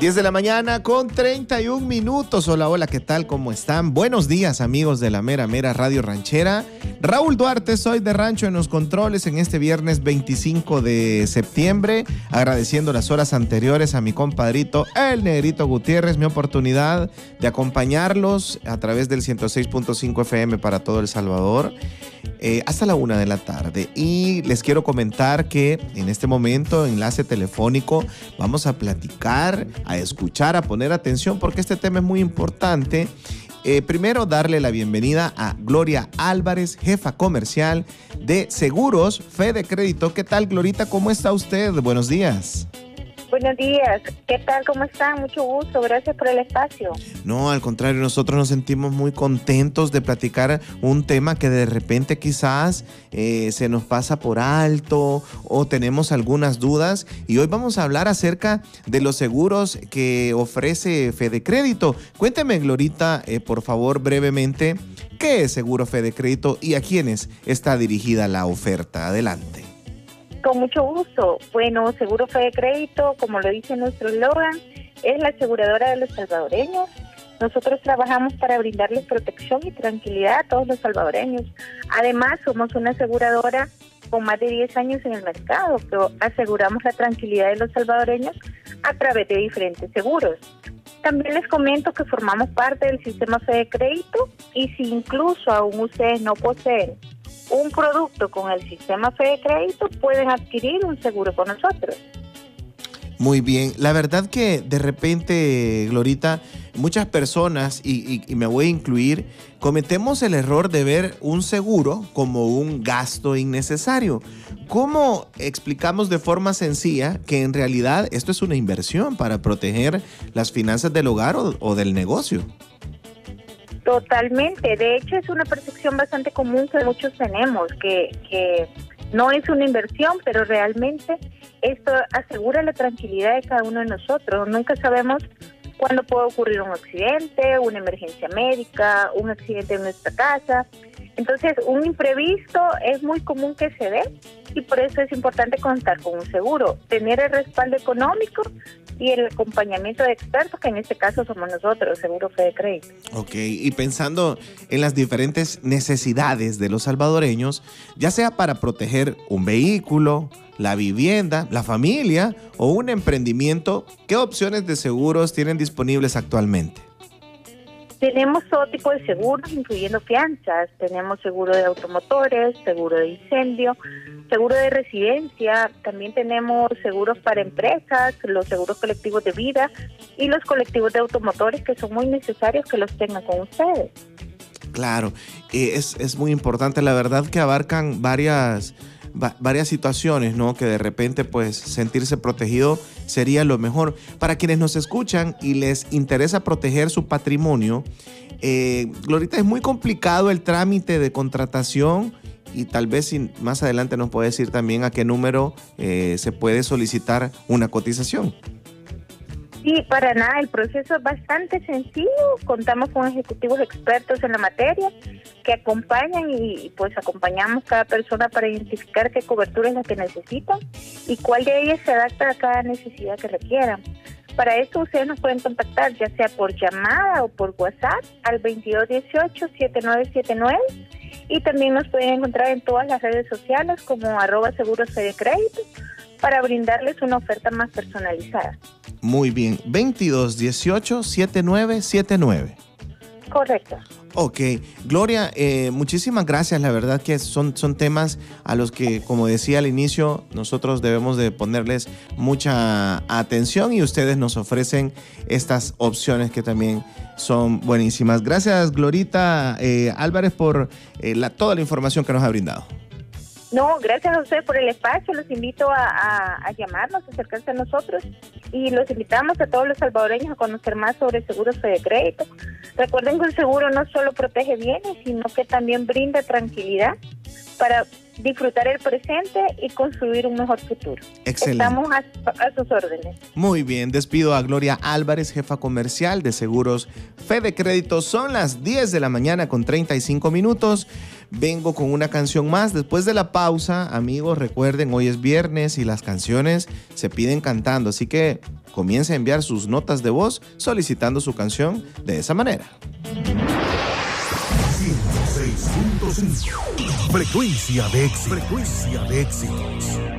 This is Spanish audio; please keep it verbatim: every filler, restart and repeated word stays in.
diez de la mañana con treinta y un minutos. Hola, hola, ¿qué tal? ¿Cómo están? Buenos días, amigos de la Mera Mera Radio Ranchera. Raúl Duarte, soy de Rancho en los controles en este viernes veinticinco de septiembre. Agradeciendo las horas anteriores a mi compadrito, el Negrito Gutiérrez, mi oportunidad de acompañarlos a través del ciento seis punto cinco F M para todo El Salvador. Eh, hasta la una de la tarde. Y les quiero comentar que en este momento, enlace telefónico, vamos a platicar, a escuchar, a poner atención, porque este tema es muy importante. Eh, primero, darle la bienvenida a Gloria Álvarez, jefa comercial de Seguros Fede Crédito. ¿Qué tal, Glorita? ¿Cómo está usted? Buenos días. Buenos días, ¿qué tal? ¿Cómo están? Mucho gusto, gracias por el espacio. No, al contrario, nosotros nos sentimos muy contentos de platicar un tema que de repente quizás eh, se nos pasa por alto o tenemos algunas dudas, y hoy vamos a hablar acerca de los seguros que ofrece Fede Crédito. Cuénteme, Glorita, eh, por favor, brevemente, ¿qué es Seguro Fede Crédito y a quiénes está dirigida la oferta? Adelante. Con mucho gusto. Bueno, Seguro Fede Crédito, como lo dice nuestro eslogan, es la aseguradora de los salvadoreños. Nosotros trabajamos para brindarles protección y tranquilidad a todos los salvadoreños. Además, somos una aseguradora con más de diez años en el mercado, que aseguramos la tranquilidad de los salvadoreños a través de diferentes seguros. También les comento que formamos parte del sistema Fede Crédito, y si incluso aún ustedes no poseen un producto con el sistema Fede Crédito, pueden adquirir un seguro con nosotros. Muy bien. La verdad que de repente, Glorita, muchas personas, y, y, y me voy a incluir, cometemos el error de ver un seguro como un gasto innecesario. ¿Cómo explicamos de forma sencilla que en realidad esto es una inversión para proteger las finanzas del hogar o, o del negocio? Totalmente. De hecho, es una percepción bastante común que muchos tenemos, que, que no es una inversión, pero realmente esto asegura la tranquilidad de cada uno de nosotros. Nunca sabemos cuándo puede ocurrir un accidente, una emergencia médica, un accidente en nuestra casa. Entonces, un imprevisto es muy común que se dé, y por eso es importante contar con un seguro, tener el respaldo económico y el acompañamiento de expertos, que en este caso somos nosotros, Seguro Fede Crédito. Ok, y pensando en las diferentes necesidades de los salvadoreños, ya sea para proteger un vehículo, la vivienda, la familia o un emprendimiento, ¿qué opciones de seguros tienen disponibles actualmente? Tenemos todo tipo de seguros, incluyendo fianzas. Tenemos seguro de automotores, seguro de incendio, seguro de residencia. También tenemos seguros para empresas, los seguros colectivos de vida y los colectivos de automotores, que son muy necesarios que los tengan con ustedes. Claro, eh, es, es muy importante. La verdad que abarcan varias... Va, varias situaciones, ¿no? Que de repente, pues, sentirse protegido sería lo mejor. Para quienes nos escuchan y les interesa proteger su patrimonio, eh, Glorita, es muy complicado el trámite de contratación, y tal vez si más adelante nos puede decir también a qué número eh, se puede solicitar una cotización. Sí, para nada, el proceso es bastante sencillo. Contamos con ejecutivos expertos en la materia que acompañan, y pues acompañamos cada persona para identificar qué cobertura es la que necesitan y cuál de ellas se adapta a cada necesidad que requieran. Para esto ustedes nos pueden contactar ya sea por llamada o por WhatsApp al veintidós dieciocho setenta y nueve setenta y nueve, y también nos pueden encontrar en todas las redes sociales como arroba seguros Fede Crédito para brindarles una oferta más personalizada. Muy bien, veintidós dieciocho setenta y nueve setenta y nueve. Correcto. Ok, Gloria, eh, muchísimas gracias. La verdad que son, son temas a los que, como decía al inicio, nosotros debemos de ponerles mucha atención, y ustedes nos ofrecen estas opciones que también son buenísimas. Gracias, Glorita eh, Álvarez, por eh, la, toda la información que nos ha brindado. No, gracias a ustedes por el espacio. Los invito a, a, a llamarnos, a acercarse a nosotros, y los invitamos a todos los salvadoreños a conocer más sobre Seguros Fede Crédito. Recuerden que el seguro no solo protege bienes, sino que también brinda tranquilidad para disfrutar el presente y construir un mejor futuro. Excelente. Estamos a, a sus órdenes. Muy bien, despido a Gloria Álvarez, jefa comercial de Seguros Fede Crédito. Son las diez de la mañana con treinta y cinco minutos. vengo con una canción más. Después de la pausa, amigos, recuerden, hoy es viernes y las canciones se piden cantando. Así que comience a enviar sus notas de voz solicitando su canción de esa manera. ciento seis punto cinco Frecuencia de éxitos. Frecuencia de éxitos.